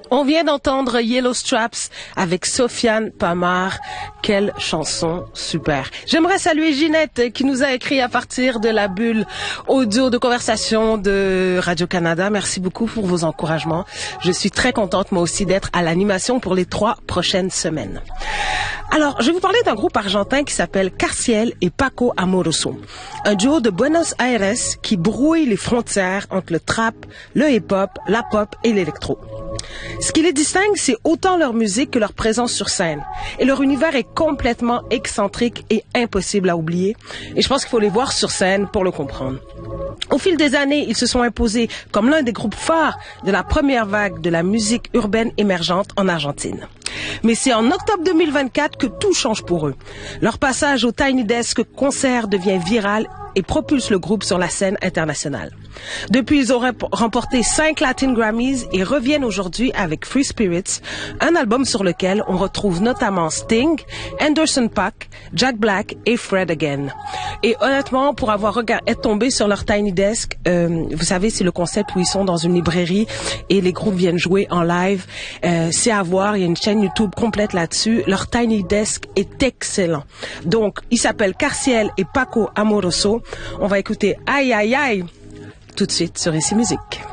On vient d'entendre Yellow Straps avec Sofiane Pamar. Quelle chanson super. J'aimerais saluer Ginette qui nous a écrit à partir de la bulle audio de conversation de Radio-Canada. Merci beaucoup pour vos encouragements. Je suis très contente moi aussi d'être à l'animation pour les 3 prochaines semaines. Alors, je vais vous parler d'un groupe argentin qui s'appelle Carciel et Paco Amoroso. Un duo de Buenos Aires qui brouille les frontières entre le trap, le hip-hop, la pop et l'électro. Ce qui les distingue, c'est autant leur musique que leur présence sur scène. Et leur univers est complètement excentrique et impossible à oublier. Et je pense qu'il faut les voir sur scène pour le comprendre. Au fil des années, ils se sont imposés comme l'un des groupes phares de la première vague de la musique urbaine émergente en Argentine. Mais c'est en octobre 2024 que tout change pour eux. Leur passage au Tiny Desk concert devient viral et propulse le groupe sur la scène internationale. Depuis, ils ont remporté 5 Latin Grammys et reviennent aujourd'hui avec Free Spirits, un album sur lequel on retrouve notamment Sting, Anderson .Paak, Jack Black et Fred Again. Et honnêtement, pour avoir être tombé sur leur Tiny Desk, vous savez, c'est le concept où ils sont dans une librairie et les groupes viennent jouer en live. C'est à voir, il y a une chaîne YouTube complète là-dessus. Leur Tiny Desk est excellent. Donc, ils s'appellent Carciel et Paco Amoroso. On va écouter Aïe Aïe Aïe tout de suite sur Ici Musique.